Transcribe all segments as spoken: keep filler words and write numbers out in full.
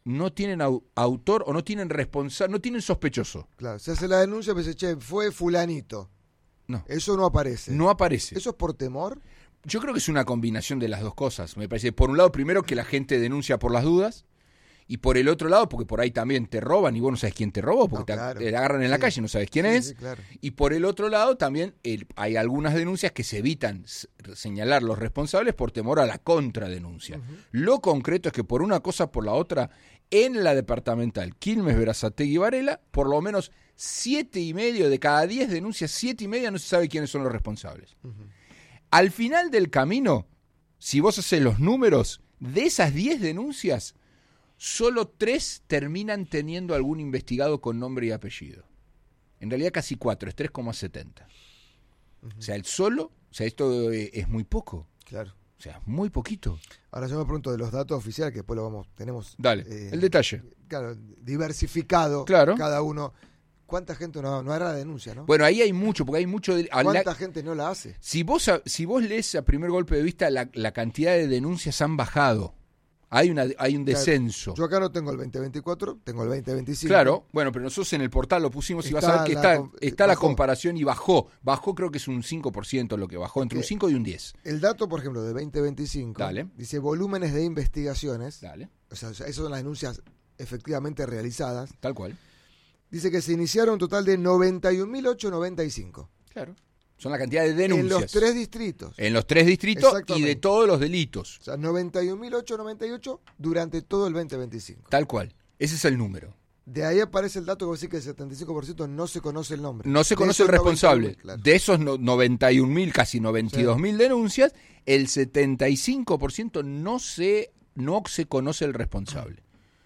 no tienen au- autor o no tienen responsable, no tienen sospechoso. Claro, se hace la denuncia, pero se che, fue fulanito. No. Eso no aparece. No aparece. ¿Eso es por temor? Yo creo que es una combinación de las dos cosas. Me parece, por un lado, primero que la gente denuncia por las dudas, y por el otro lado, porque por ahí también te roban y vos no sabes quién te robó, porque No, claro. te, te agarran en la Sí. calle y no sabes quién Sí, es. sí, claro. Y por el otro lado también el, hay algunas denuncias que se evitan s- señalar los responsables por temor a la contradenuncia. Uh-huh. Lo concreto es que por una cosa por la otra, en la departamental Quilmes, Berazategui y Varela, por lo menos siete y medio de cada diez denuncias, siete y media no se sabe quiénes son los responsables. Uh-huh. Al final del camino, si vos haces los números, de esas diez denuncias, solo tres terminan teniendo algún investigado con nombre y apellido. En realidad casi cuatro, es tres coma setenta. Uh-huh. O sea, el solo, o sea, esto es muy poco. Claro. O sea, muy poquito. Ahora yo me pregunto de los datos oficiales, que después lo vamos, tenemos... Dale, eh, el detalle. Claro, diversificado, Claro. cada uno. ¿Cuánta gente no, no hará la denuncia, no? Bueno, ahí hay mucho, porque hay mucho... De, ¿Cuánta la, gente no la hace? si vos si vos lees a primer golpe de vista, la, la cantidad de denuncias han bajado. Hay una hay un descenso. Yo acá no tengo el veinte veinticuatro, tengo el veinte veinticinco. Claro, bueno, pero nosotros en el portal lo pusimos y vas a ver que la, está, está la bajó. comparación y bajó. Bajó creo que es un cinco por ciento lo que bajó, entre Okay. un cinco y un diez. El dato, por ejemplo, de veinte veinticinco, Dale. dice volúmenes de investigaciones. Dale, O sea, esas son las denuncias efectivamente realizadas. tal cual. Dice que se iniciaron un total de noventa y un mil ochocientos noventa y cinco. Claro. Son la cantidad de denuncias. En los tres distritos. En los tres distritos y de todos los delitos. O sea, noventa y un mil ochocientos noventa y ocho durante todo el veinte veinticinco. Tal cual. Ese es el número. De ahí aparece el dato que va a decir que el setenta y cinco por ciento no se conoce el nombre. No se De conoce el esos responsable. noventa y uno, claro. De esos no- noventa y un mil, casi noventa y dos mil denuncias, el setenta y cinco por ciento no se, no se conoce el responsable.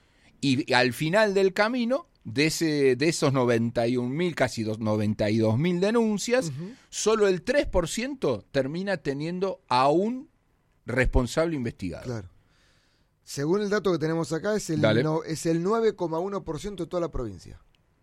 Y al final del camino, de ese de esos noventa y un mil, casi dos- noventa y dos mil denuncias, Ujú. solo el tres por ciento termina teniendo a un responsable investigado. Claro. Según el dato que tenemos acá, es el, Dale. no, es el nueve coma uno por ciento de toda la provincia.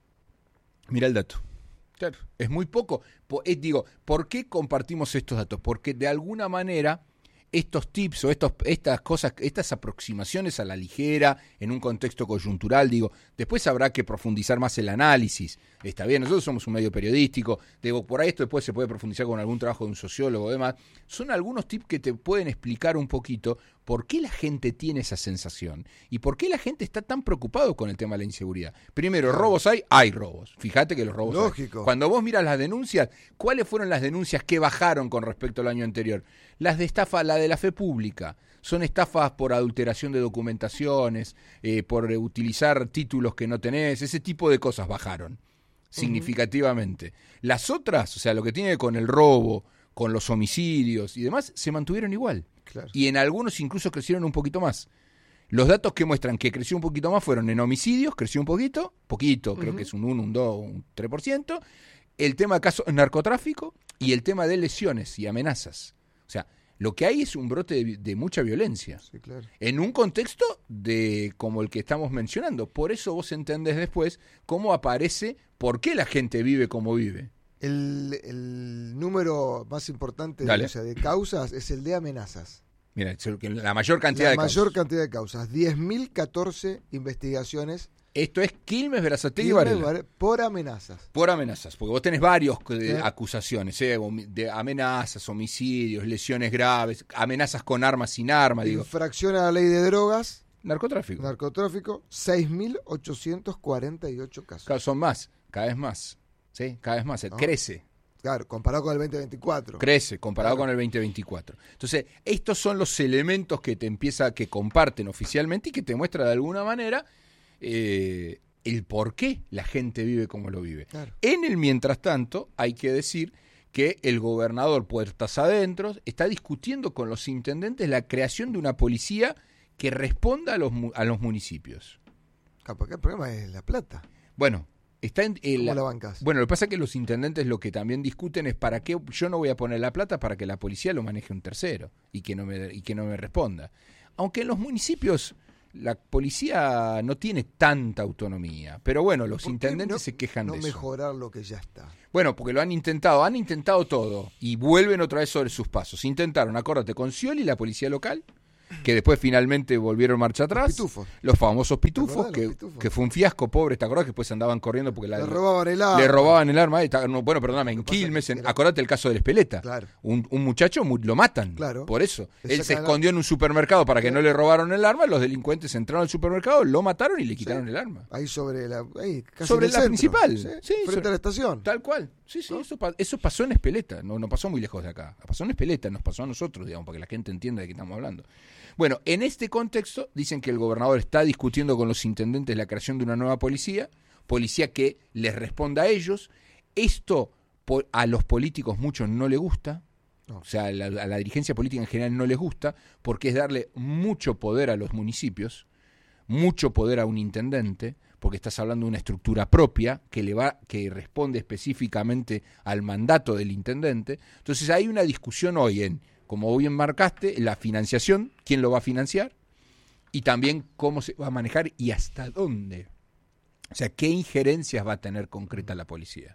Mira el dato. Claro, es muy poco. Po- eh, digo, ¿por qué compartimos estos datos? Porque de alguna manera estos tips o estos, estas cosas, estas aproximaciones a la ligera, en un contexto coyuntural, digo, después habrá que profundizar más el análisis. Está bien, nosotros somos un medio periodístico, digo, por ahí esto después se puede profundizar con algún trabajo de un sociólogo o demás. Son algunos tips que te pueden explicar un poquito por qué la gente tiene esa sensación y por qué la gente está tan preocupado con el tema de la inseguridad. Primero, ¿robos hay? Hay robos. Fíjate que los robos hay. Lógico. Cuando vos miras las denuncias, ¿cuáles fueron las denuncias que bajaron con respecto al año anterior? Las de estafa, la de la fe pública. Son estafas por adulteración de documentaciones, eh, por eh, utilizar títulos que no tenés, ese tipo de cosas bajaron significativamente. Las otras, o sea, lo que tiene que ver con el robo, con los homicidios y demás, se mantuvieron igual. Claro. Y en algunos incluso crecieron un poquito más. Los datos que muestran que creció un poquito más fueron en homicidios, creció un poquito, poquito, creo Ujú. que es un uno, un dos, un tres por ciento, el tema de casos narcotráfico y el tema de lesiones y amenazas. O sea, lo que hay es un brote de, de mucha violencia. Sí, claro. En un contexto de como el que estamos mencionando. Por eso vos entendés después cómo aparece, por qué la gente vive como vive. El, el número más importante de, Dale. o sea, de causas es el de amenazas. Mira, es el que- la mayor cantidad La de mayor casos. cantidad de causas. diez mil catorce investigaciones Esto es Quilmes, Berazategui y Varela. por amenazas. Por amenazas, porque vos tenés varios eh, Sí. acusaciones, eh, homi- de amenazas, homicidios, lesiones graves, amenazas con armas sin arma, digo, Infracción a la ley de drogas, narcotráfico. narcotráfico, seis mil ochocientos cuarenta y ocho casos. Claro, son más, cada vez más, ¿sí? Cada vez más, eh, ¿No? crece. Claro, comparado con el veinte veinticuatro. Crece comparado Claro. con el veinte veinticuatro. Entonces, estos son los elementos que te empieza, que comparten oficialmente y que te muestra de alguna manera eh, el por qué la gente vive como lo vive. Claro. En el mientras tanto, hay que decir que el gobernador puertas adentro está discutiendo con los intendentes la creación de una policía que responda a los, mu- a los municipios. Capaz que el problema es la plata. Bueno, está en el, ¿Cómo la bancas? bueno, lo que pasa es que los intendentes lo que también discuten es para qué yo no voy a poner la plata para que la policía lo maneje un tercero y que no me, y que no me responda. Aunque en los municipios la policía no tiene tanta autonomía, pero bueno, los ¿Por qué intendentes no- se quejan no de eso. mejorar lo que ya está. Bueno, porque lo han intentado, han intentado todo y vuelven otra vez sobre sus pasos. Intentaron, acórdate, con Scioli, la policía local, que después finalmente volvieron marcha atrás. Los pitufos. Los famosos pitufos, ¿Te que, acordás de los pitufos? que fue un fiasco, pobre, ¿te acordás? Que después andaban corriendo porque la, Le robaban el arma. le robaban el arma. Y está- no, bueno, perdóname, en Lo que pasa Quilmes, que en- era- acordate el caso del Espeleta. Claro. Un, un muchacho mu- lo matan. Claro. Por eso. Le Él se sacan el escondió en un supermercado para que Claro. no le robaron el arma. Los delincuentes entraron al supermercado, lo mataron y le quitaron el arma. Ahí sobre la. Ahí, casi Sobre en el la centro, principal. ¿sí? Sí, Frente sobre- a la estación. Tal cual. Sí, sí, ¿No? eso, pa- eso pasó en Espeleta, no, no pasó muy lejos de acá. Pasó en Espeleta, nos pasó a nosotros, digamos, para que la gente entienda de qué estamos hablando. Bueno, en este contexto dicen que el gobernador está discutiendo con los intendentes la creación de una nueva policía, policía que les responda a ellos. Esto po- a los políticos muchos no les gusta, No. o sea, a la, a la dirigencia política en general no les gusta, porque es darle mucho poder a los municipios, mucho poder a un intendente, porque estás hablando de una estructura propia que le va, que responde específicamente al mandato del intendente. Entonces hay una discusión hoy en, como bien marcaste, la financiación, quién lo va a financiar, y también cómo se va a manejar y hasta dónde. O sea, qué injerencias va a tener concreta la policía.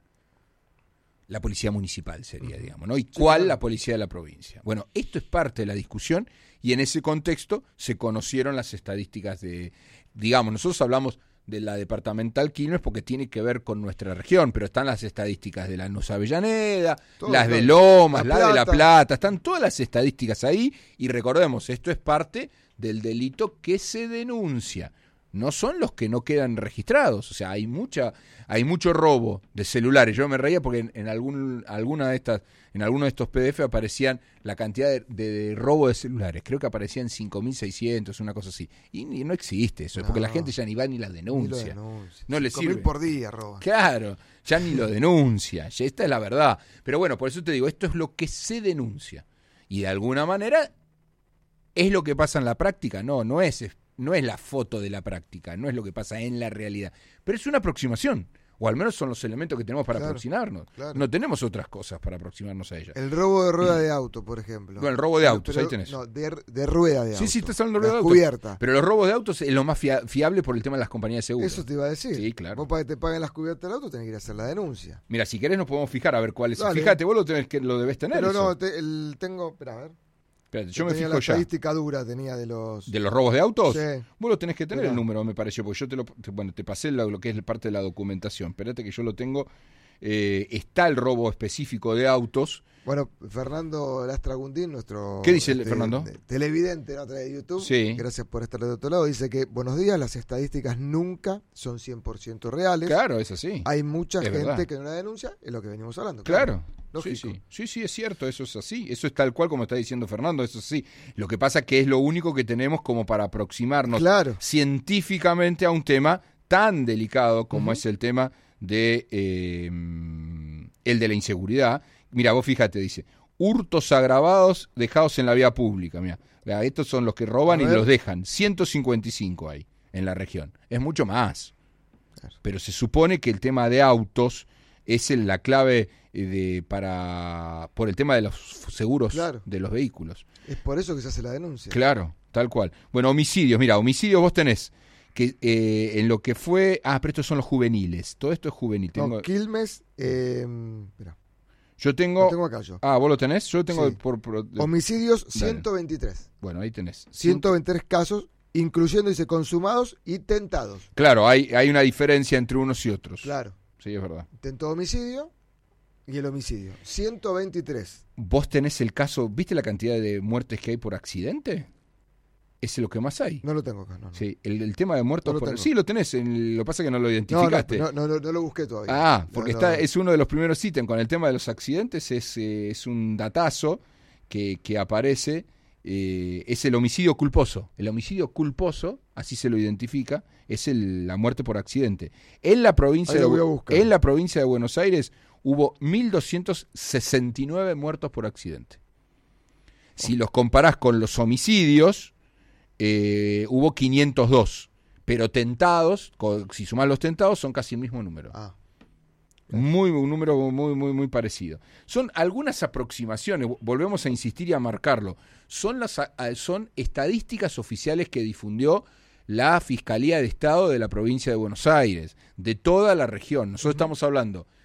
La policía municipal sería, digamos, ¿no? Y cuál claro. la policía de la provincia. Bueno, esto es parte de la discusión y en ese contexto se conocieron las estadísticas de, digamos, nosotros hablamos de la departamental Quilmes porque tiene que ver con nuestra región, pero están las estadísticas de la Lanús Avellaneda, Todo, las de claro. Lomas, La la de La Plata. Plata, están todas las estadísticas ahí y recordemos, esto es parte del delito que se denuncia. No son los que no quedan registrados, o sea, hay mucha, hay mucho robo de celulares. Yo me reía porque en, en algún, alguna de estas, en alguno de estos P D F aparecían la cantidad de, de, de robo de celulares. Creo que aparecían cinco mil seiscientos, una cosa así. Y, y no existe eso, No. porque la gente ya ni va ni la Ni lo denuncia. denuncia. No le cinco mil sirve. por día roban. Claro, ya ni lo denuncia, ya esta es la verdad. Pero bueno, por eso te digo, esto es lo que se denuncia. Y de alguna manera, ¿es lo que pasa en la práctica? No, no es, no es la foto de la práctica, no es lo que pasa en la realidad. Pero es una aproximación, o al menos son los elementos que tenemos para Claro, aproximarnos. claro. No tenemos otras cosas para aproximarnos a ella. El robo de rueda de auto, por ejemplo. Bueno, el robo de autos, Pero- ahí tenés. No, de, de rueda de auto. Sí, sí, estás hablando de robo de autos. Cubierta. Pero los robos de autos es lo más fia- fiable por el tema de las compañías de seguros. Eso te iba a decir. Sí, claro. Vos para que te paguen las cubiertas del auto tenés que ir a hacer la denuncia. Mira, si querés nos podemos fijar a ver cuál es. Dale. Fíjate, vos lo, tenés que, lo debés tener. Pero eso. no, te- el, tengo. Espera, a ver. Espérate, yo me tenía fijo la ya. estadística dura, tenía de los. ¿De los robos de autos? Sí. Vos lo tenés que tener Mirá. el número, me pareció, porque yo te lo, te- bueno, te pasé lo, lo que es parte de la documentación. Espérate que yo lo tengo. Eh, está el robo específico de autos. Bueno, Fernando Lastra Gundín, nuestro. ¿Qué dice el Fernando? de- televidente ¿no? de YouTube. Sí. Gracias por estar de otro lado. Dice que, buenos días, las estadísticas nunca son cien por ciento reales. Claro, es así. Hay mucha Es gente verdad. que no la denuncia, es lo que venimos hablando. Claro. Sí, Lógico. sí. sí, sí, es cierto, eso es así. Eso es tal cual como está diciendo Fernando, eso es así. Lo que pasa que es lo único que tenemos como para aproximarnos Claro. científicamente a un tema tan delicado como Ujú. es el tema de eh, el de la inseguridad. Mira, vos fíjate, dice, hurtos agravados dejados en la vía pública. Mira, estos son los que roban A y ver. los dejan. ciento cincuenta y cinco hay en la región. Es mucho más. Claro. Pero se supone que el tema de autos es el- la clave eh, de para por el tema de los seguros Claro. de los vehículos. Es por eso que se hace la denuncia. Claro, tal cual. Bueno, homicidios, mira, homicidios vos tenés que eh, en lo que fue, ah, pero estos son los juveniles. Todo esto es juvenil. No, Tengo, Quilmes, eh, espera, yo tengo, lo tengo acá yo. ah, vos lo tenés, yo lo tengo Sí. por, por- Homicidios, Dale. ciento veintitrés. bueno, ahí tenés. ciento veintitrés casos, incluyendo, dice, consumados y tentados. Claro, hay hay una diferencia entre unos y otros. Claro. Sí, es verdad. Intento de homicidio y el homicidio. ciento veintitrés. Vos tenés el caso, ¿viste la cantidad de muertes que hay por accidente? Es lo que más hay. No lo tengo acá, no. no. Sí, el, el tema de muertos No lo por... tengo. Sí, lo tenés, en- lo que pasa es que no lo No, no, identificaste. no, no, no, no lo busqué todavía. Ah, porque No, está no. es uno de los primeros ítems con el tema de los accidentes, es, eh, es un datazo que, que aparece, eh, es el homicidio culposo. El homicidio culposo, así se lo identifica, es el, la muerte por accidente. En la provincia Ahí de lo voy a Bu- buscar. en la provincia de Buenos Aires hubo mil doscientos sesenta y nueve muertos por accidente. Si los comparás con los homicidios, eh, hubo quinientos dos, pero tentados, co- si sumás los tentados, son casi el mismo número. Ah, Muy, un número muy, muy, muy parecido. Son algunas aproximaciones, vo- volvemos a insistir y a marcarlo. Son, las, a- a- son estadísticas oficiales que difundió la Fiscalía de Estado de la provincia de Buenos Aires, de toda la región. Nosotros estamos hablando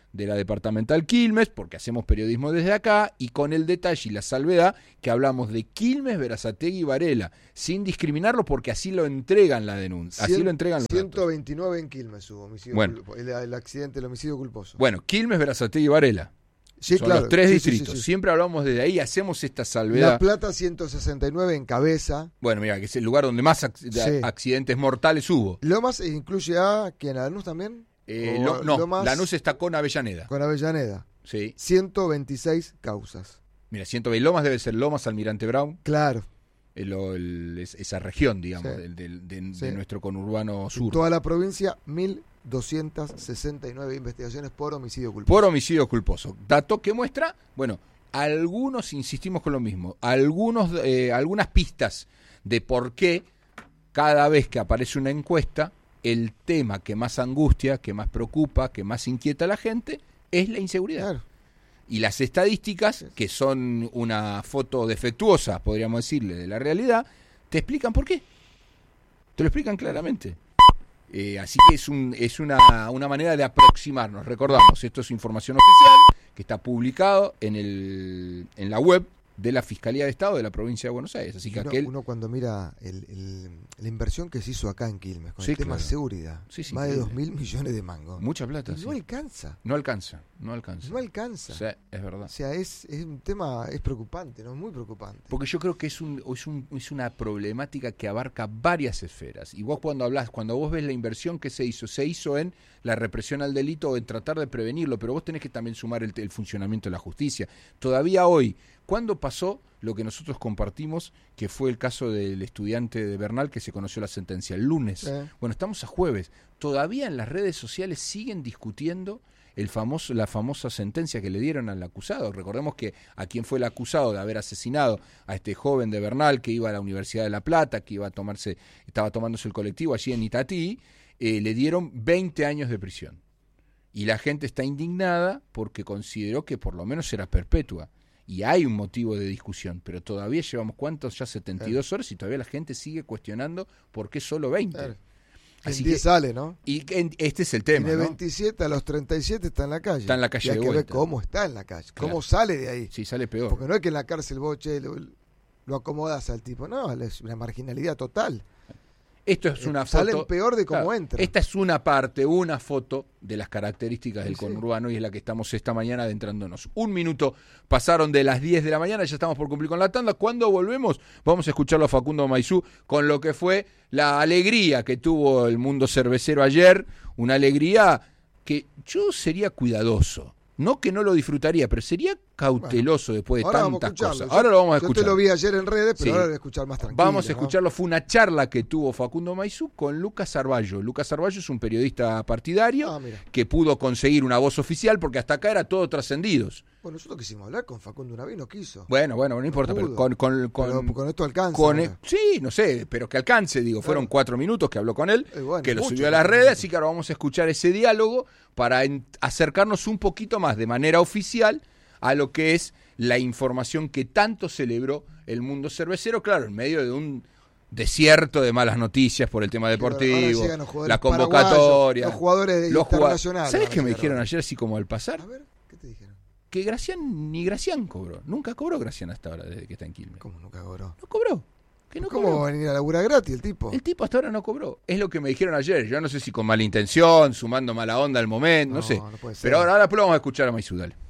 de la departamental Quilmes, porque hacemos periodismo desde acá, y con el detalle y la salvedad que hablamos de Quilmes, Berazategui y Varela, sin discriminarlo, porque así lo entregan la denuncia, así lo entregan los ciento veintinueve datos. En Quilmes hubo homicidio bueno. culposo, el, el accidente, el homicidio culposo. Bueno, Quilmes, Berazategui y Varela. Sí, son claro. los tres sí, distritos. Sí, sí, sí. Siempre hablamos desde ahí, hacemos esta salvedad. La Plata ciento sesenta y nueve en Cabeza. Bueno, mira, que es el lugar donde más ac- sí. accidentes mortales hubo. Lomas incluye a ¿quién? ¿A Lanús también? Eh, lo, no, Lomas, Lanús está con Avellaneda. Con Avellaneda. Sí. ciento veintiséis causas. Mira, ciento veinte Lomas debe ser Lomas, Almirante Brown. Claro. El, el, es, esa región, digamos, Sí. de, de, de, Sí. de nuestro conurbano sur. En toda la provincia, mil doscientas sesenta y nueve investigaciones por homicidio culposo. Por homicidio culposo. Dato que muestra, bueno, algunos, insistimos con lo mismo, algunos, eh, algunas pistas de por qué cada vez que aparece una encuesta, el tema que más angustia, que más preocupa, que más inquieta a la gente, es la inseguridad. Claro. Y las estadísticas, que son una foto defectuosa, podríamos decirle, de la realidad, te explican por qué. Te lo explican claramente. Eh, así que es, un, es una, una manera de aproximarnos. Recordamos, esto es información oficial que está publicado en, el, en la web de la Fiscalía de Estado de la provincia de Buenos Aires. Así que uno, aquel... uno cuando mira el, el, la inversión que se hizo acá en Quilmes con Sí, el tema claro. seguridad, Sí, sí, más de increíble. dos mil millones de mangos. Mucha plata, Y sí. no alcanza. No alcanza, no alcanza. No alcanza. Sí, es verdad. O sea, es, es un tema, es preocupante, ¿no? Muy preocupante. Porque yo creo que es un, es un es una problemática que abarca varias esferas. Y vos cuando hablas, cuando vos ves la inversión que se hizo, se hizo en la represión al delito o en tratar de prevenirlo, pero vos tenés que también sumar el, el funcionamiento de la justicia. Todavía hoy, ¿cuándo pasó lo que nosotros compartimos, que fue el caso del estudiante de Bernal que se conoció la sentencia el lunes? Sí. Bueno, estamos a jueves. Todavía en las redes sociales siguen discutiendo el famoso, la famosa sentencia que le dieron al acusado. Recordemos que a quien fue el acusado de haber asesinado a este joven de Bernal que iba a la Universidad de La Plata, que iba a tomarse, estaba tomándose el colectivo allí en Itatí, eh, le dieron veinte años de prisión. Y la gente está indignada porque consideró que por lo menos era perpetua. Y hay un motivo de discusión, pero todavía llevamos, ¿cuántos? Ya setenta y dos claro. horas y todavía la gente sigue cuestionando por qué solo veinte. Claro. Así diez que sale, ¿no? Y en, este es el tema, de ¿no? veintisiete a los treinta y siete está en la calle. Está en la calle y hay de que vuelta. ver cómo está en la calle, Claro. cómo sale de ahí. Sí, sale peor. Porque no es que en la cárcel vos, che, lo, lo acomodás al tipo. No, es una marginalidad total. Esto es una Salen foto. peor de cómo claro, entran. Esta es una parte, una foto de las características Sí, del sí. conurbano y es la que estamos esta mañana adentrándonos. Un minuto pasaron de las diez de la mañana, ya estamos por cumplir con la tanda. Cuando volvemos, vamos a escucharlo a Facundo Maizú con lo que fue la alegría que tuvo el mundo cervecero ayer. Una alegría que yo sería cuidadoso. No que no lo disfrutaría, pero sería cauteloso bueno, después de ahora vamos a tantas escucharlo. cosas. Ahora lo vamos a Yo escuchar. te lo vi ayer en redes, pero Sí. ahora lo voy a escuchar más tranquilo. Vamos a ¿no? escucharlo. Fue una charla que tuvo Facundo Maizú con Lucas Arballo. Lucas Arballo es un periodista partidario Ah, mira. que pudo conseguir una voz oficial porque hasta acá era todo trascendidos. Bueno, nosotros quisimos hablar con Facundo una vez, no quiso. Bueno, bueno, no importa, pudo. pero con, con, con, Pero con esto alcanza. con ahora. sí, no sé, pero que alcance, digo, fueron Claro. cuatro minutos que habló con él, Eh, bueno, que lo mucho, subió a las mucho, redes, mucho. así que ahora vamos a escuchar ese diálogo para en- acercarnos un poquito más de manera oficial a lo que es la información que tanto celebró el mundo cervecero, claro, en medio de un desierto de malas noticias por el tema Ahora deportivo, llegan los jugadores la convocatoria, paraguayos, los jugadores los jugad- internacionales. ¿Sabés van a qué me llegar dijeron ahora. ayer así como al pasar? A ver, ¿qué te dijeron? Que Gracián, ni Gracián cobró, nunca cobró Gracián hasta ahora desde que está en Quilmes. ¿Cómo nunca cobró? No cobró, que no ¿Cómo cobró. va a venir a laburar gratis el tipo? El tipo hasta ahora no cobró. Es lo que me dijeron ayer. Yo no sé si con mala intención, sumando mala onda al momento, no, No, sé. no puede ser. Pero ahora, ahora después lo vamos a escuchar a Maizú, dale.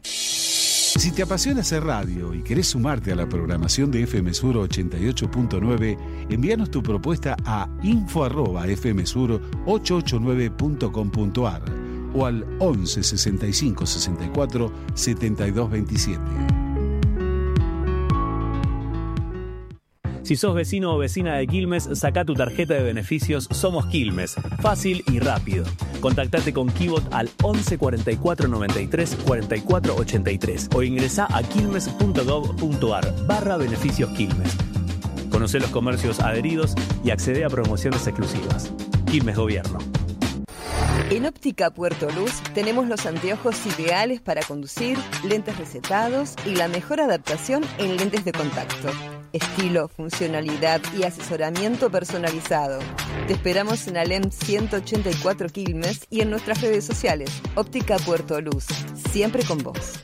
Si te apasiona hacer radio y querés sumarte a la programación de F M Sur ochenta y ocho punto nueve, envíanos tu propuesta a info arroba f m sur ochocientos ochenta y nueve punto com punto a r o al once sesenta y cinco sesenta y cuatro setenta y dos veintisiete. Si sos vecino o vecina de Quilmes, sacá tu tarjeta de beneficios Somos Quilmes. Fácil y rápido. Contactate con Kibot al once cuarenta y cuatro noventa y tres cuarenta y cuatro ochenta y tres o ingresá a quilmes punto gov punto a r barra beneficios Quilmes. Conocé los comercios adheridos y accede a promociones exclusivas. Quilmes Gobierno. En Óptica Puerto Luz tenemos los anteojos ideales para conducir, lentes recetados y la mejor adaptación en lentes de contacto. Estilo, funcionalidad y asesoramiento personalizado. Te esperamos en Alem ciento ochenta y cuatro Quilmes y en nuestras redes sociales. Óptica Puerto Luz, siempre con vos.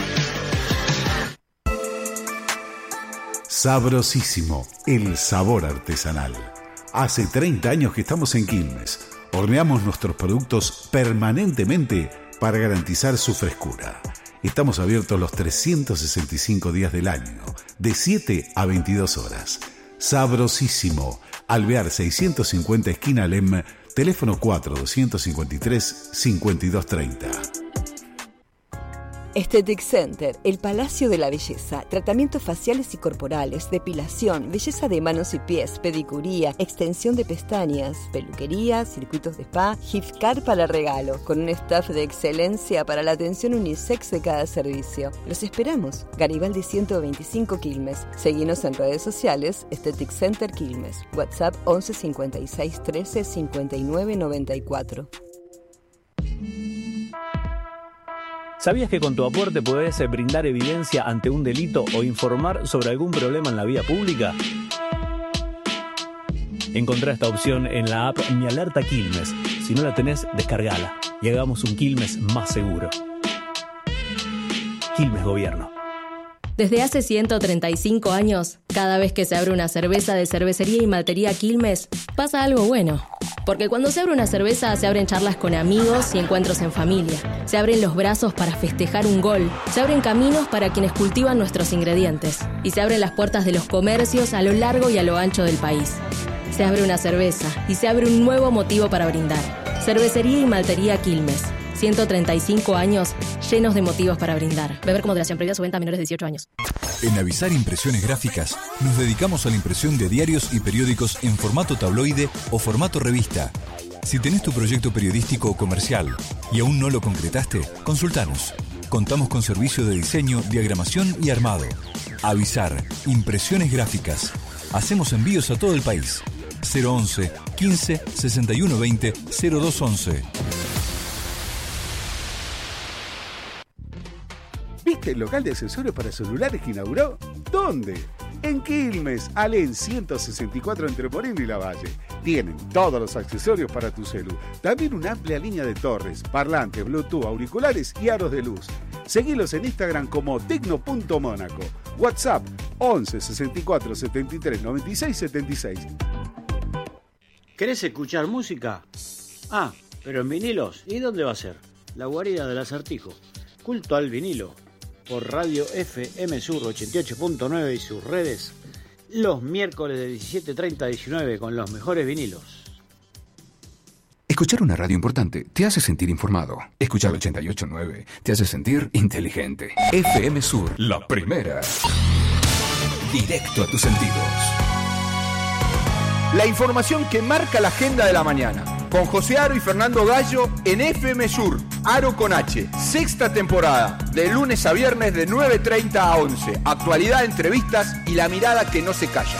Sabrosísimo, el sabor artesanal. Hace treinta años que estamos en Quilmes. Horneamos nuestros productos permanentemente para garantizar su frescura. Estamos abiertos los trescientos sesenta y cinco días del año, de siete a veintidós horas. Sabrosísimo, Alvear seiscientos cincuenta esquina Alem, teléfono cuatro dos cinco tres, cinco dos tres cero. Aesthetic Center, el Palacio de la Belleza. Tratamientos faciales y corporales, depilación, belleza de manos y pies, pedicuría, extensión de pestañas, peluquería, circuitos de spa, gift card para regalo, con un staff de excelencia para la atención unisex de cada servicio. Los esperamos. Garibaldi ciento veinticinco Quilmes. Seguinos en redes sociales, Aesthetic Center Quilmes. WhatsApp once cincuenta y seis trece cincuenta y nueve noventa y cuatro. ¿Sabías que con tu aporte podés brindar evidencia ante un delito o informar sobre algún problema en la vía pública? Encontrá esta opción en la app Mi Alerta Quilmes. Si no la tenés, descargala y hagamos un Quilmes más seguro. Quilmes Gobierno. Desde hace ciento treinta y cinco años, cada vez que se abre una cerveza de Cervecería y Maltería Quilmes, pasa algo bueno. Porque cuando se abre una cerveza, se abren charlas con amigos y encuentros en familia. Se abren los brazos para festejar un gol. Se abren caminos para quienes cultivan nuestros ingredientes. Y se abren las puertas de los comercios a lo largo y a lo ancho del país. Se abre una cerveza y se abre un nuevo motivo para brindar. Cervecería y Maltería Quilmes. ciento treinta y cinco años llenos de motivos para brindar. Beber con moderación, prohibida su venta a menores de dieciocho años. En Avisar Impresiones Gráficas nos dedicamos a la impresión de diarios y periódicos en formato tabloide o formato revista. Si tenés tu proyecto periodístico o comercial y aún no lo concretaste, consultanos. Contamos con servicio de diseño, diagramación y armado. Avisar Impresiones Gráficas. Hacemos envíos a todo el país. cero once, quince, sesenta y uno veinte, cero dos once. ¿Viste el local de accesorios para celulares que inauguró? ¿Dónde? En Quilmes, Alén ciento sesenta y cuatro entre Moreno y Lavalle. Tienen todos los accesorios para tu celu. También una amplia línea de torres, parlantes, Bluetooth, auriculares y aros de luz. Seguilos en Instagram como tecno punto mónaco. WhatsApp once sesenta y cuatro setenta y tres noventa y seis setenta y seis. ¿Querés escuchar música? Ah, pero en vinilos. ¿Y dónde va a ser? La guarida del acertijo. Culto al vinilo. Por Radio F M Sur ochenta y ocho punto nueve y sus redes, los miércoles de diecisiete treinta a diecinueve con los mejores vinilos. Escuchar una radio importante te hace sentir informado. Escuchar ochenta y ocho punto nueve te hace sentir inteligente. F M Sur, la primera. Directo a tus sentidos. La información que marca la agenda de la mañana. Con José Aro y Fernando Gallo en F M Sur, Aro con H, sexta temporada, de lunes a viernes de nueve treinta a once. Actualidad, entrevistas y la mirada que no se calla.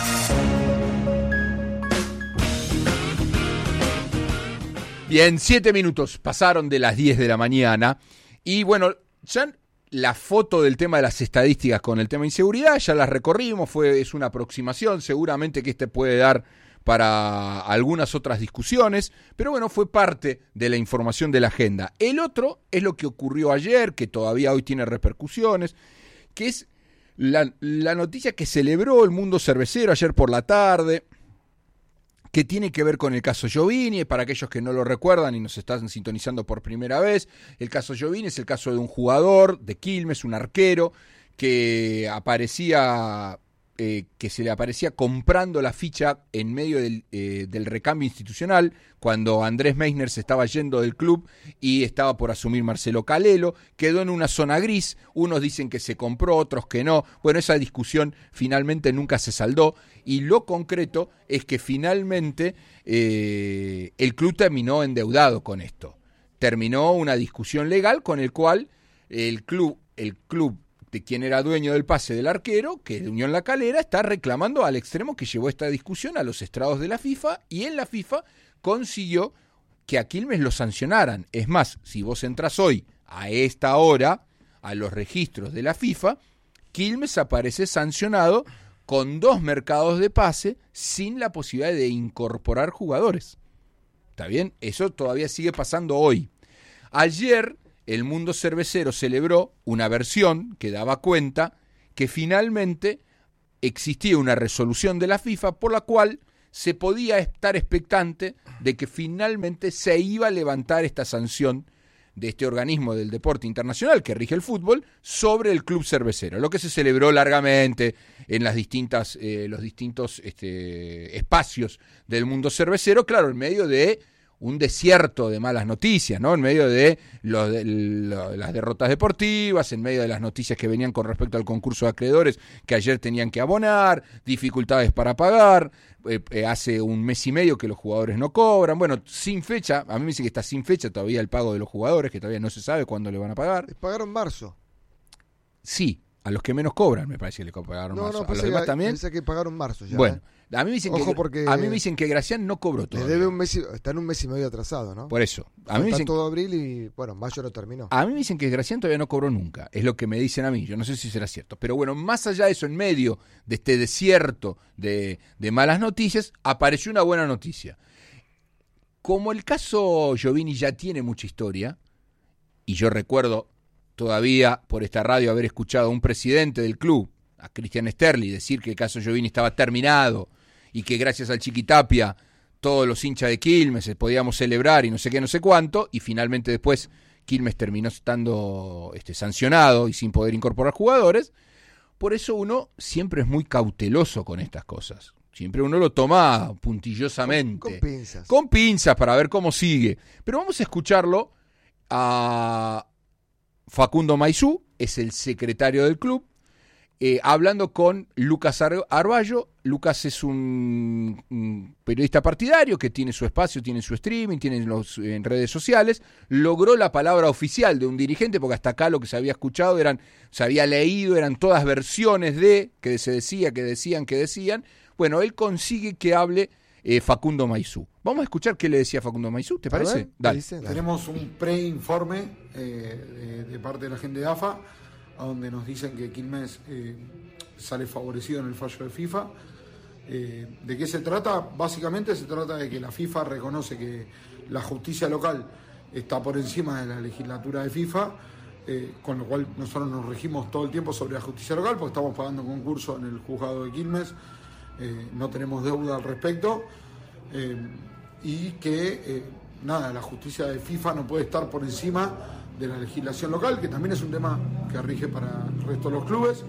Bien, siete minutos pasaron de las diez de la mañana y bueno, ya la foto del tema de las estadísticas con el tema inseguridad ya las recorrimos, fue, es una aproximación, seguramente que este puede dar para algunas otras discusiones, pero bueno, fue parte de la información de la agenda. El otro es lo que ocurrió ayer, que todavía hoy tiene repercusiones, que es la, la noticia que celebró el mundo cervecero ayer por la tarde, que tiene que ver con el caso Giovini. Para aquellos que no lo recuerdan y nos están sintonizando por primera vez, el caso Giovini es el caso de un jugador de Quilmes, un arquero, que aparecía... Eh, que se le aparecía comprando la ficha en medio del, eh, del recambio institucional, cuando Andrés Meisner se estaba yendo del club y estaba por asumir Marcelo Calelo, quedó en una zona gris, unos dicen que se compró, otros que no, bueno, esa discusión finalmente nunca se saldó, y lo concreto es que finalmente eh, el club terminó endeudado con esto, terminó una discusión legal con el cual el club, el club de quien era dueño del pase del arquero, que es de Unión La Calera, está reclamando al extremo que llevó esta discusión a los estrados de la FIFA, y en la FIFA consiguió que a Quilmes lo sancionaran. Es más, si vos entras hoy a esta hora a los registros de la FIFA, Quilmes aparece sancionado con dos mercados de pase sin la posibilidad de incorporar jugadores. ¿Está bien? Eso todavía sigue pasando hoy. Ayer el mundo cervecero celebró una versión que daba cuenta que finalmente existía una resolución de la FIFA por la cual se podía estar expectante de que finalmente se iba a levantar esta sanción de este organismo del deporte internacional que rige el fútbol sobre el club cervecero, lo que se celebró largamente en las distintas, eh, los distintos este, espacios del mundo cervecero, claro, en medio de un desierto de malas noticias, ¿no? En medio de, los, de lo, las derrotas deportivas, en medio de las noticias que venían con respecto al concurso de acreedores que ayer tenían que abonar, dificultades para pagar, eh, eh, hace un mes y medio que los jugadores no cobran, bueno, sin fecha, a mí me dicen que está sin fecha todavía el pago de los jugadores, que todavía no se sabe cuándo le van a pagar. Les pagaron marzo. Sí, a los que menos cobran, me parece que le pagaron no, marzo. No, a los demás también. Pensé que pagaron marzo ya. Bueno, ¿eh? a mí me dicen Ojo que porque a mí me dicen que Gracián no cobró todavía. Le debe un mes y, está en un mes y medio atrasado, ¿no? Por eso. A mí me dicen todo abril y bueno, mayo lo terminó. A mí me dicen que Gracián todavía no cobró nunca. Es lo que me dicen a mí. Yo no sé si será cierto. Pero bueno, más allá de eso, en medio de este desierto de, de malas noticias, apareció una buena noticia. Como el caso Giovini ya tiene mucha historia, y yo recuerdo todavía por esta radio haber escuchado a un presidente del club, a Cristian Sterli, decir que el caso Giovini estaba terminado y que gracias al Chiquitapia todos los hinchas de Quilmes podíamos celebrar y no sé qué, no sé cuánto, y finalmente después Quilmes terminó estando este, sancionado y sin poder incorporar jugadores. Por eso uno siempre es muy cauteloso con estas cosas. Siempre uno lo toma puntillosamente. Con, con pinzas. Con pinzas para ver cómo sigue. Pero vamos a escucharlo a Facundo Maizú, es el secretario del club, eh, hablando con Lucas Ar- Arballo. Lucas es un, un periodista partidario que tiene su espacio, tiene su streaming, tiene los en redes sociales. Logró la palabra oficial de un dirigente, porque hasta acá lo que se había escuchado, eran, se había leído, eran todas versiones de, que se decía, que decían, que decían. Bueno, él consigue que hable eh, Facundo Maizú. Vamos a escuchar qué le decía Facundo Maizú, ¿te parece? Ver, Dale. dice, dale. Tenemos un pre-informe eh, de, de parte de la gente de A F A, a donde nos dicen que Quilmes eh, sale favorecido en el fallo de FIFA. Eh, ¿De qué se trata? Básicamente se trata de que la FIFA reconoce que la justicia local está por encima de la legislatura de FIFA, eh, con lo cual nosotros nos regimos todo el tiempo sobre la justicia local, porque estamos pagando concurso en el juzgado de Quilmes, eh, no tenemos deuda al respecto, eh, y que eh, nada, la justicia de FIFA no puede estar por encima de la legislación local, que también es un tema que rige para el resto de los clubes,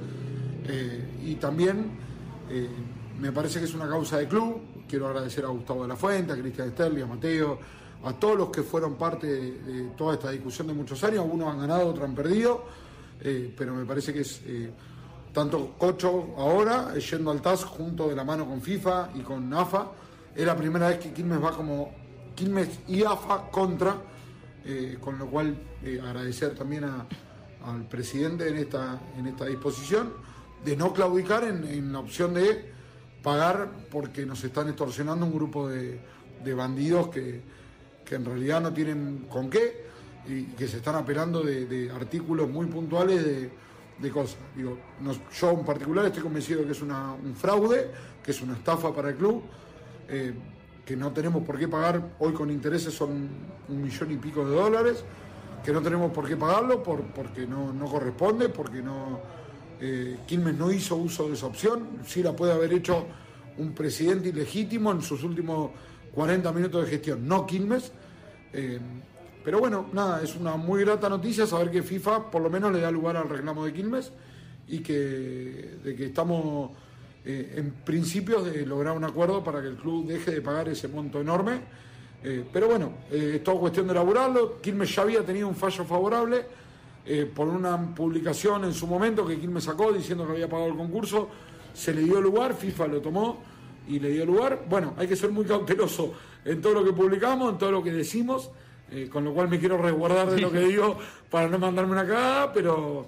eh, y también eh, me parece que es una causa de club. Quiero agradecer a Gustavo de la Fuente, a Cristian Sterli, a Mateo, a todos los que fueron parte de, de toda esta discusión de muchos años. Unos han ganado, otros han perdido, eh, pero me parece que es eh, tanto Cocho ahora, eh, yendo al T A S junto de la mano con FIFA y con A F A. Es la primera vez que Quilmes va como Quilmes y A F A contra, eh, con lo cual eh, agradecer también a, al presidente en esta, en esta disposición de no claudicar en, en la opción de pagar, porque nos están extorsionando un grupo de, de bandidos que, que en realidad no tienen con qué y que se están apelando de, de artículos muy puntuales de, de cosas. Digo, no, yo en particular estoy convencido de que es una, un fraude, que es una estafa para el club, eh, que no tenemos por qué pagar, hoy con intereses son un millón y pico de dólares, que no tenemos por qué pagarlo por, porque no, no corresponde, porque no... Eh, Quilmes no hizo uso de esa opción, sí la puede haber hecho un presidente ilegítimo en sus últimos cuarenta minutos de gestión, no Quilmes. Eh, pero bueno, nada, es una muy grata noticia saber que FIFA por lo menos le da lugar al reclamo de Quilmes y que, de que estamos eh, en principios de lograr un acuerdo para que el club deje de pagar ese monto enorme. Eh, pero bueno, eh, es todo cuestión de elaborarlo. Quilmes ya había tenido un fallo favorable. Eh, por una publicación en su momento que Quilmes sacó diciendo que había pagado el concurso, se le dio lugar, FIFA lo tomó y le dio lugar. Bueno, hay que ser muy cauteloso en todo lo que publicamos, en todo lo que decimos, eh, con lo cual me quiero resguardar de lo que digo para no mandarme una cagada, pero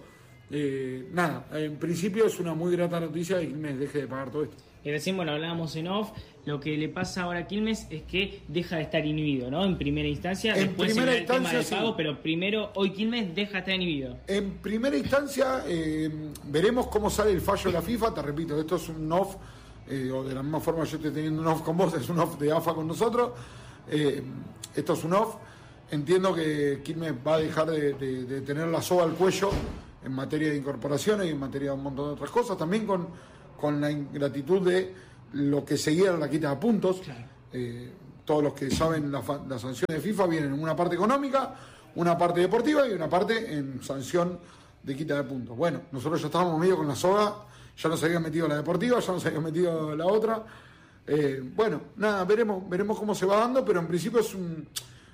eh, nada, en principio es una muy grata noticia que Quilmes deje de pagar todo esto. Y recién, bueno, hablábamos en off, Lo que le pasa ahora a Quilmes es que deja de estar inhibido, ¿no? En primera instancia, en después primera se ve el tema del sí. pago, pero primero, hoy Quilmes deja de estar inhibido. En primera instancia, eh, veremos cómo sale el fallo de la FIFA. Te repito, esto es un off, eh, o de la misma forma yo estoy teniendo un off con vos, es un off de A F A con nosotros. Eh, esto es un off. Entiendo que Quilmes va a dejar de, de, de tener la soga al cuello en materia de incorporaciones y en materia de un montón de otras cosas. También con, con la ingratitud de lo que seguía era la quita de puntos. Claro. Eh, todos los que saben las la sanciones de FIFA vienen en una parte económica, una parte deportiva y una parte en sanción de quita de puntos. Bueno, nosotros ya estábamos medio con la soga, ya nos habían metido la deportiva, ya nos habían metido la otra. Eh, bueno, nada, veremos, veremos cómo se va dando, pero en principio es un...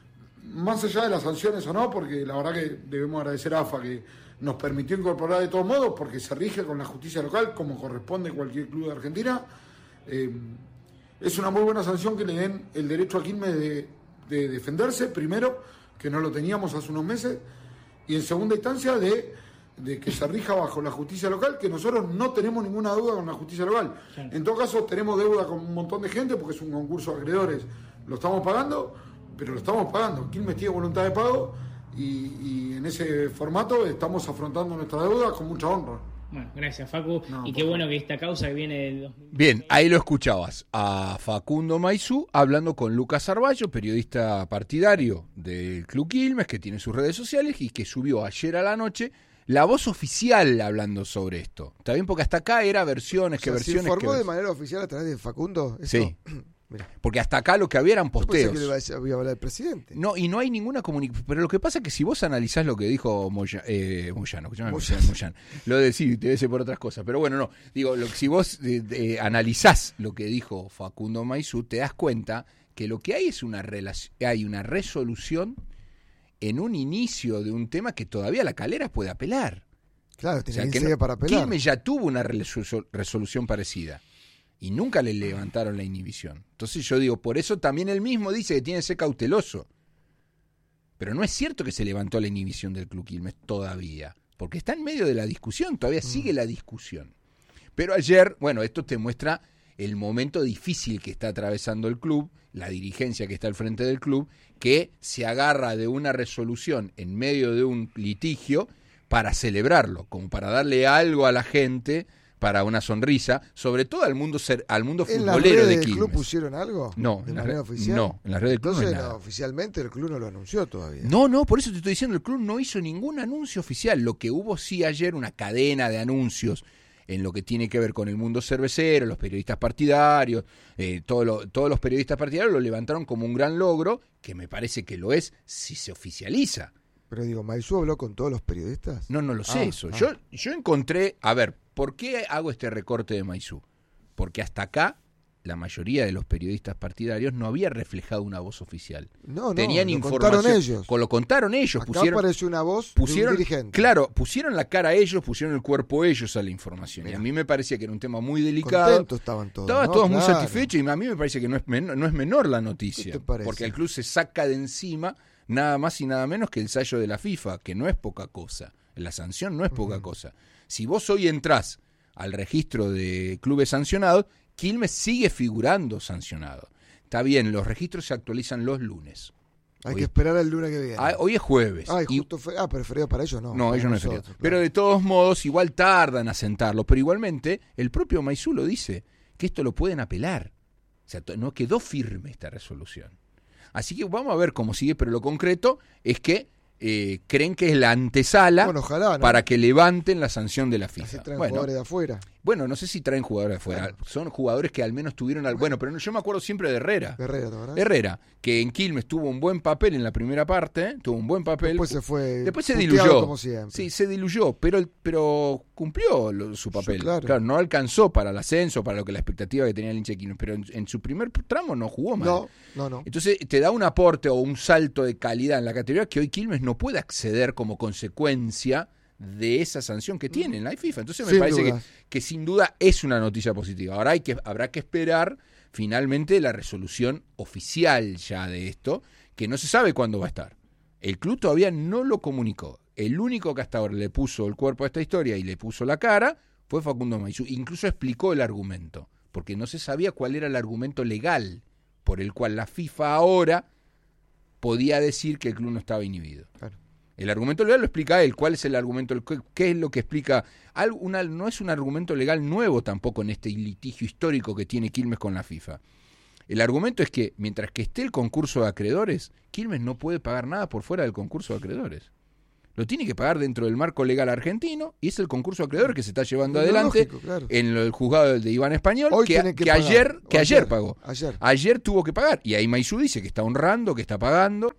Más allá de las sanciones o no, porque la verdad que debemos agradecer a A F A que nos permitió incorporar de todos modos, porque se rige con la justicia local, como corresponde cualquier club de Argentina. Eh, es una muy buena sanción que le den el derecho a Quilmes de, de defenderse, primero, que no lo teníamos hace unos meses, y en segunda instancia de, de que se rija bajo la justicia local, que nosotros no tenemos ninguna deuda con la justicia local. Sí. En todo caso, tenemos deuda con un montón de gente, porque es un concurso de acreedores, lo estamos pagando, pero lo estamos pagando. Quilmes tiene voluntad de pago, y, y en ese formato estamos afrontando nuestra deuda con mucha honra. Bueno, gracias Facu, no, y qué bueno que esta causa que viene del dos mil... Bien, ahí lo escuchabas a Facundo Maizú hablando con Lucas Arballo, periodista partidario del Club Quilmes, que tiene sus redes sociales y que subió ayer a la noche la voz oficial hablando sobre esto. ¿Está bien? Porque hasta acá era versiones, o que sea, versiones... ¿se informó que... de manera oficial a través de Facundo? ¿Eso? Sí. Mirá. Porque hasta acá lo que había eran posteos. Yo pensé que le iba a hablar del presidente. No, y no hay ninguna comunicación. Pero lo que pasa es que si vos analizás lo que dijo Moya, eh, Moyano, Moyano, Moyano, lo de sí, te debe ser por otras cosas. Pero bueno, no. Digo, lo, si vos eh, eh, analizás lo que dijo Facundo Maizú, te das cuenta que lo que hay es una relación, hay una resolución en un inicio de un tema que todavía la Calera puede apelar. Claro, tiene o sea, que no, para apelar. Quilmes ya tuvo una resolución parecida. Y nunca le levantaron la inhibición. Entonces yo digo, por eso también él mismo dice que tiene que ser cauteloso. Pero no es cierto que se levantó la inhibición del Club Quilmes todavía. Porque está en medio de la discusión, todavía mm. sigue la discusión. Pero ayer, bueno, esto te muestra el momento difícil que está atravesando el club, la dirigencia que está al frente del club, que se agarra de una resolución en medio de un litigio para celebrarlo, como para darle algo a la gente... para una sonrisa, sobre todo al mundo ser, al mundo futbolero de Quilmes. ¿En las redes del club pusieron algo? No, ¿De en la manera red, oficial? No, en las redes del club Entonces, no hay nada. No, oficialmente el club no lo anunció todavía. No, no, por eso te estoy diciendo, el club no hizo ningún anuncio oficial. Lo que hubo sí ayer, una cadena de anuncios en lo que tiene que ver con el mundo cervecero, los periodistas partidarios, eh, todo lo, todos los periodistas partidarios lo levantaron como un gran logro, que me parece que lo es si se oficializa. Pero digo, ¿Maizú habló con todos los periodistas? No, no lo sé ah, eso. Ah. Yo, yo encontré, a ver, ¿por qué hago este recorte de Maizú? Porque hasta acá la mayoría de los periodistas partidarios no había reflejado una voz oficial. No, no, tenían lo información. contaron ellos. Con lo contaron ellos. Acá pusieron, apareció una voz pusieron, de un dirigente. Claro, pusieron la cara a ellos, pusieron el cuerpo ellos a la información. Mirá. Y a mí me parecía que era un tema muy delicado. Contentos estaban todos. Estaban ¿no? todos claro. muy satisfechos y a mí me parece que no es menor, no es menor la noticia. ¿Qué te parece? Porque el club se saca de encima nada más y nada menos que el sello de la FIFA, que no es poca cosa. La sanción no es poca uh-huh. cosa. Si vos hoy entrás al registro de clubes sancionados, Quilmes sigue figurando sancionado. Está bien, los registros se actualizan los lunes. Hay hoy, que esperar el lunes que viene. Ah, hoy es jueves. Ah, justo y, fe, ah, pero feriado para ellos no. No, para ellos no es nosotros, feriado. claro. Pero de todos modos, igual tardan a sentarlo. Pero igualmente, el propio Maizú lo dice, que esto lo pueden apelar. O sea, no quedó firme esta resolución. Así que vamos a ver cómo sigue, pero lo concreto es que eh, creen que es la antesala bueno, ojalá, ¿no? para que levanten la sanción de la FIFA. Así traen bueno, jugadores de afuera. Bueno, no sé si traen jugadores de afuera. Claro. Son jugadores que al menos tuvieron... Al... Bueno, pero yo me acuerdo siempre de Herrera. Herrera, ¿verdad? Herrera, que en Quilmes tuvo un buen papel en la primera parte, tuvo un buen papel. Después se fue. Después se diluyó. Como siempre. Sí, se diluyó, pero pero cumplió lo, su papel. Sí, claro. claro, no alcanzó para el ascenso, para lo que la expectativa que tenía el hincha de Quilmes, pero en, en su primer tramo no jugó mal. No, no, no. Entonces te da un aporte o un salto de calidad en la categoría que hoy Quilmes no puede acceder como consecuencia de esa sanción que tiene en la FIFA. Entonces me sin parece que, que sin duda es una noticia positiva. Ahora hay que, habrá que esperar finalmente la resolución oficial ya de esto, que no se sabe cuándo va a estar. El club todavía no lo comunicó. El único que hasta ahora le puso el cuerpo a esta historia y le puso la cara fue Facundo Maizú. Incluso explicó el argumento. porque no se sabía cuál era el argumento legal por el cual la FIFA ahora podía decir que el club no estaba inhibido. Claro. El argumento legal lo explica él. ¿Cuál es el argumento? ¿Qué es lo que explica? Algo, una, no es un argumento legal nuevo tampoco en este litigio histórico que tiene Quilmes con la FIFA. El argumento es que mientras que esté el concurso de acreedores, Quilmes no puede pagar nada por fuera del concurso de acreedores. Lo tiene que pagar dentro del marco legal argentino y es el concurso de acreedores que se está llevando adelante lógico, claro. en el juzgado de Iván Español, Hoy que, que, que, ayer, que ayer, ayer pagó. Ayer. ayer tuvo que pagar. Y ahí Maizú dice que está honrando, que está pagando.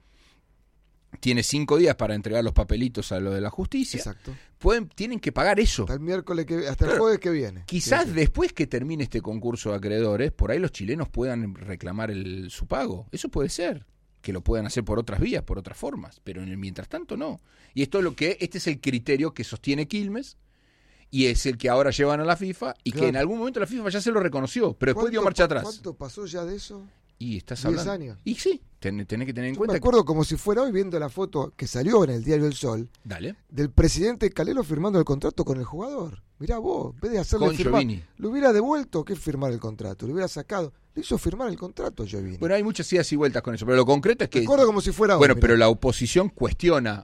Tiene cinco días para entregar los papelitos a lo de la justicia. Exacto. Pueden, tienen que pagar eso. Hasta el miércoles que, hasta claro. el jueves que viene. Quizás sí, sí. después que termine este concurso de acreedores, por ahí los chilenos puedan reclamar el, su pago. Eso puede ser. Que lo puedan hacer por otras vías, por otras formas. Pero en el mientras tanto no. Y esto es lo que, este es el criterio que sostiene Quilmes. Y es el que ahora llevan a la FIFA. Y claro. que en algún momento la FIFA ya se lo reconoció. Pero después dio marcha atrás. ¿Cuánto pasó ya de eso? Y estás diez hablando. años. Y sí, ten, tenés que tener en Yo cuenta. Me acuerdo que... como si fuera hoy viendo la foto que salió en el diario El Sol. Dale. Del presidente Calero firmando el contrato con el jugador. Mirá vos, en vez de hacerle con firmar, Giovini. Lo hubiera devuelto que firmar el contrato, lo hubiera sacado. Le hizo firmar el contrato a Giovini. Bueno, hay muchas idas y vueltas con eso, pero lo concreto es que. Me acuerdo como si fuera hoy. Bueno, mirá. pero la oposición cuestiona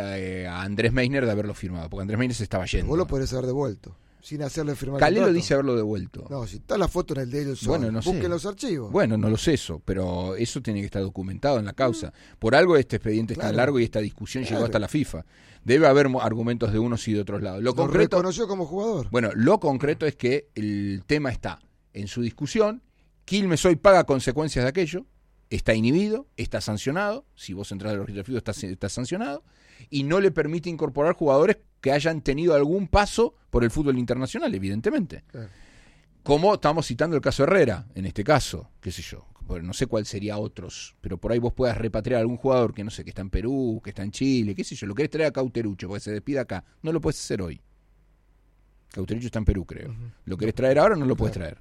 a Andrés Meisner de haberlo firmado, porque Andrés Meisner se estaba yendo. Vos lo podés haber devuelto. Sin hacerle firmar Calero el contrato. dice haberlo devuelto. No, si está la foto en el diario El Sol, bueno, no busquen sé. los archivos. Bueno, no lo sé eso, pero eso tiene que estar documentado en la causa. Por algo este expediente claro. es tan largo y esta discusión claro. llegó hasta la FIFA. Debe haber argumentos de unos y de otros lados. Lo, lo concreto, reconoció como jugador. Bueno, lo concreto es que el tema está en su discusión. Quilmes hoy paga consecuencias de aquello. Está inhibido, está sancionado. Si vos entras al registro FIFA, está, está sancionado. Y no le permite incorporar jugadores que hayan tenido algún paso por el fútbol internacional, evidentemente. Claro. Como estamos citando el caso Herrera, en este caso, qué sé yo. No sé cuál sería otros, pero por ahí vos puedas repatriar a algún jugador que no sé, que está en Perú, que está en Chile, qué sé yo. Lo querés traer a Cauterucho porque se despida acá. No lo puedes hacer hoy. Cauterucho está en Perú, creo. Uh-huh. Lo querés traer ahora, no lo puedes traer.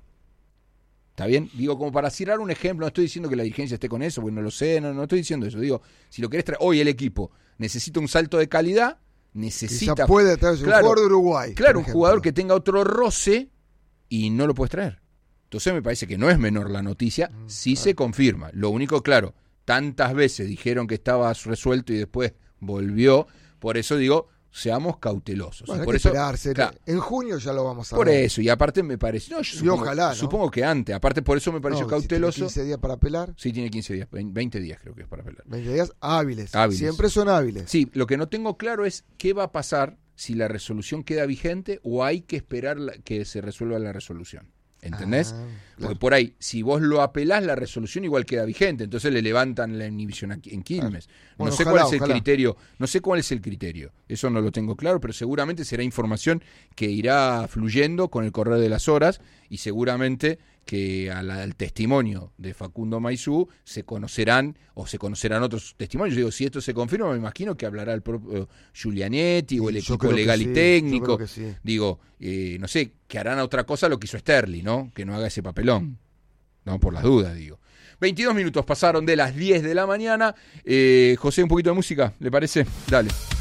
¿Está bien? Digo, como para citar un ejemplo, no estoy diciendo que la dirigencia esté con eso, porque no lo sé, no, no estoy diciendo eso. Digo, si lo querés traer, hoy el equipo necesita un salto de calidad, necesita... Quizá puede traerse claro, un jugador de Uruguay. Claro, un jugador que tenga otro roce y no lo puedes traer. Entonces me parece que no es menor la noticia, mm, sí claro. se confirma. Lo único, claro, tantas veces dijeron que estaba resuelto y después volvió, por eso digo... Seamos cautelosos. Bueno, por hay que eso, esperarse. Claro, en junio ya lo vamos a por ver. Por eso, y aparte me pareció. No, yo y supongo, ojalá, ¿no? Supongo que antes. Aparte, por eso me pareció no, cauteloso. Si tiene quince días para apelar. Sí, tiene quince días. veinte días creo que es para apelar. veinte días hábiles. hábiles. Siempre son hábiles. Sí, lo que no tengo claro es qué va a pasar si la resolución queda vigente o hay que esperar la, que se resuelva la resolución. ¿Entendés? Ah, claro. Porque por ahí, si vos lo apelás, la resolución igual queda vigente, entonces le levantan la inhibición aquí en Quilmes. Claro. Bueno, no sé ojalá, cuál es el ojalá. criterio, no sé cuál es el criterio, eso no lo tengo claro, pero seguramente será información que irá fluyendo con el correr de las horas y seguramente que al, al testimonio de Facundo Maizú se conocerán o se conocerán otros testimonios. Yo digo, si esto se confirma, me imagino que hablará el propio Giulianetti sí, o el equipo legal y sí, técnico. Sí. Digo, eh, no sé, que harán otra cosa lo que hizo Sterling, ¿no? Que no haga ese papelón. No, por las dudas, digo. veintidós minutos pasaron de las diez de la mañana. Eh, José, un poquito de música, ¿le parece? Dale.